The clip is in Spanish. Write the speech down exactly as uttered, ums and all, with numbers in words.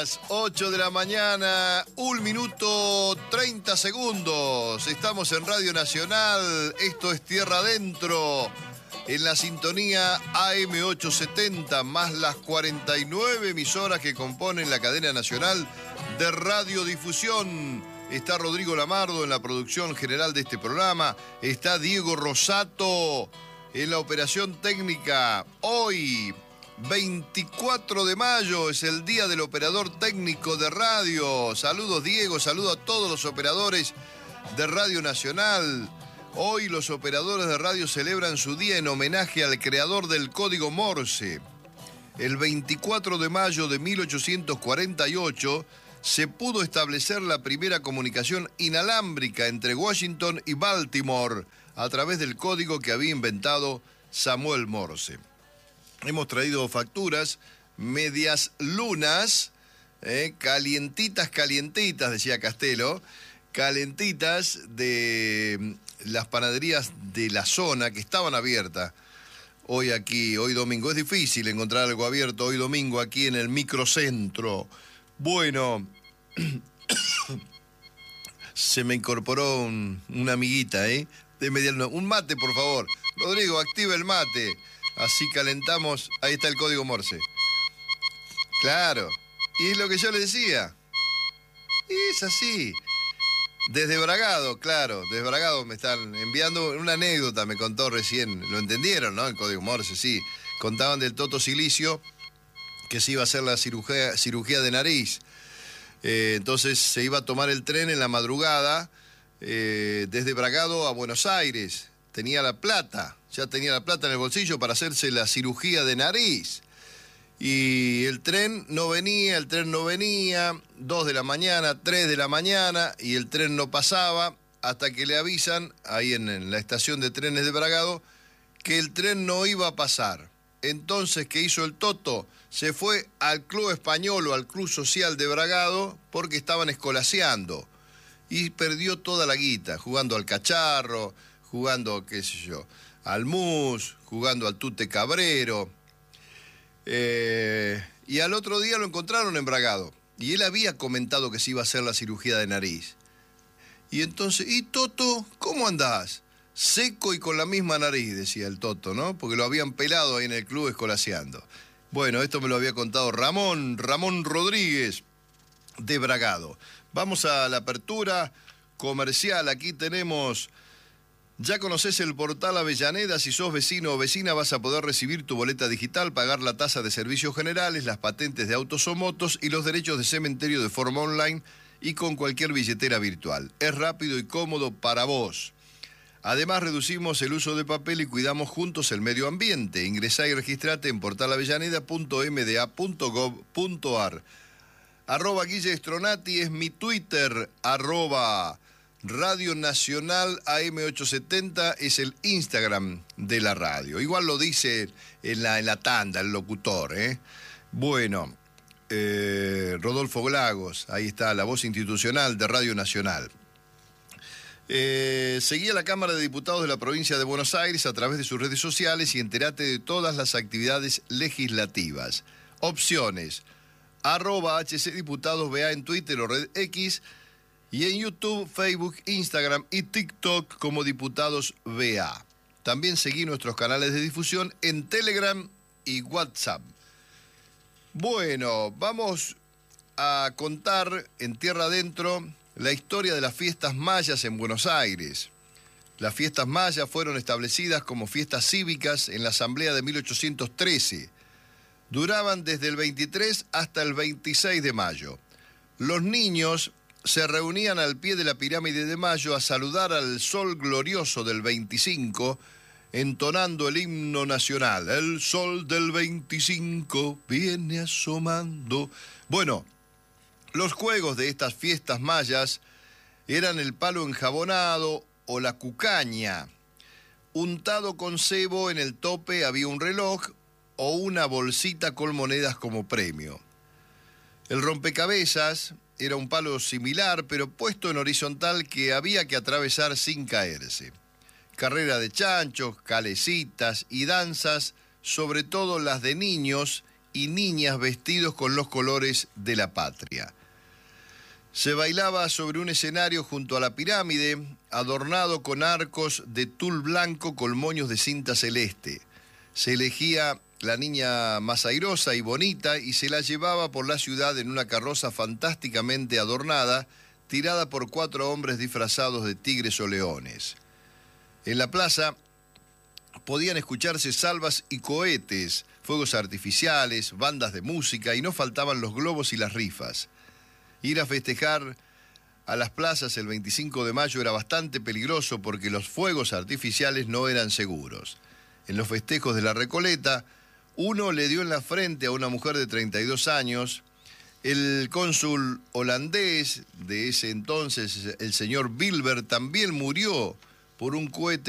ocho de la mañana, un minuto treinta segundos. Estamos en Radio Nacional, esto es Tierra Adentro, en la sintonía A M ochocientos setenta, más las cuarenta y nueve emisoras que componen la cadena nacional de radiodifusión. Está Rodrigo Lamardo en la producción general de este programa, está Diego Rosato en la operación técnica. Hoy, veinticuatro de mayo, es el día del operador técnico de radio. Saludos, Diego, saludo a todos los operadores de Radio Nacional. Hoy los operadores de radio celebran su día en homenaje al creador del código Morse. El veinticuatro de mayo de mil ochocientos cuarenta y ocho se pudo establecer la primera comunicación inalámbrica entre Washington y Baltimore a través del código que había inventado Samuel Morse. Hemos traído facturas, medias lunas, eh, calientitas, calientitas, decía Castelo, calentitas de las panaderías de la zona que estaban abiertas. Hoy aquí, hoy domingo, es difícil encontrar algo abierto hoy domingo aquí en el microcentro. Bueno, se me incorporó un, una amiguita, ¿eh? De media luna. Un mate, por favor. Rodrigo, activa el mate. Así calentamos. Ahí está el código Morse. Claro. Y es lo que yo le decía. Es así. Desde Bragado, claro. Desde Bragado me están enviando una anécdota, me contó recién. Lo entendieron, ¿no? El código Morse, sí. Contaban del Toto Silicio, que se iba a hacer la cirugía, cirugía de nariz. Eh, entonces se iba a tomar el tren en la madrugada eh, desde Bragado a Buenos Aires. Tenía la plata, ya tenía la plata en el bolsillo para hacerse la cirugía de nariz. Y el tren no venía, el tren no venía, dos de la mañana, tres de la mañana, y el tren no pasaba hasta que le avisan, ahí en, en la estación de trenes de Bragado, que el tren no iba a pasar. Entonces, ¿qué hizo el Toto? Se fue al Club Español o al Club Social de Bragado porque estaban escolaseando. Y perdió toda la guita, jugando al cacharro, jugando, qué sé yo, al mus, jugando al tute cabrero. Eh, y al otro día lo encontraron en Bragado. Y él había comentado que se iba a hacer la cirugía de nariz. Y entonces, ¿y Toto, cómo andás? Seco y con la misma nariz, decía el Toto, ¿no? Porque lo habían pelado ahí en el club escolaseando. Bueno, esto me lo había contado Ramón, Ramón Rodríguez, de Bragado. Vamos a la apertura comercial. Aquí tenemos... Ya conoces el portal Avellaneda. Si sos vecino o vecina vas a poder recibir tu boleta digital, pagar la tasa de servicios generales, las patentes de autos o motos y los derechos de cementerio de forma online y con cualquier billetera virtual. Es rápido y cómodo para vos. Además, reducimos el uso de papel y cuidamos juntos el medio ambiente. Ingresá y registrate en portal avellaneda punto m d a punto gov punto a r. Arroba Guille Stronati es mi Twitter. Arroba Radio Nacional A M ochocientos setenta es el Instagram de la radio. Igual lo dice en la, en la tanda el locutor, ¿eh? Bueno, eh, Rodolfo Glagos, ahí está la voz institucional de Radio Nacional. Eh, seguí a la Cámara de Diputados de la provincia de Buenos Aires a través de sus redes sociales y entérate de todas las actividades legislativas. Opciones: arroba H C Diputados B A en Twitter o Red X, y en YouTube, Facebook, Instagram y TikTok como Diputados B A. También seguí nuestros canales de difusión en Telegram y WhatsApp. Bueno, vamos a contar en Tierra Adentro la historia de las fiestas mayas en Buenos Aires. Las fiestas mayas fueron establecidas como fiestas cívicas en la Asamblea de mil ochocientos trece. Duraban desde el veintitrés hasta el veintiséis de mayo. Los niños se reunían al pie de la pirámide de Mayo a saludar al sol glorioso del veinticinco, entonando el himno nacional. El sol del veinticinco viene asomando. Bueno, los juegos de estas fiestas mayas eran el palo enjabonado o la cucaña. Untado con cebo en el tope había un reloj o una bolsita con monedas como premio. El rompecabezas era un palo similar, pero puesto en horizontal que había que atravesar sin caerse. Carrera de chanchos, calecitas y danzas, sobre todo las de niños, y niñas vestidos con los colores de la patria. Se bailaba sobre un escenario junto a la pirámide, adornado con arcos de tul blanco con moños de cinta celeste. Se elegía la niña más airosa y bonita y se la llevaba por la ciudad en una carroza fantásticamente adornada, tirada por cuatro hombres disfrazados de tigres o leones. En la plaza podían escucharse salvas y cohetes, fuegos artificiales, bandas de música y no faltaban los globos y las rifas. Ir a festejar a las plazas el veinticinco de mayo era bastante peligroso porque los fuegos artificiales no eran seguros. En los festejos de la Recoleta, uno le dio en la frente a una mujer de treinta y dos años. El cónsul holandés de ese entonces, el señor Bilber, también murió por un cohete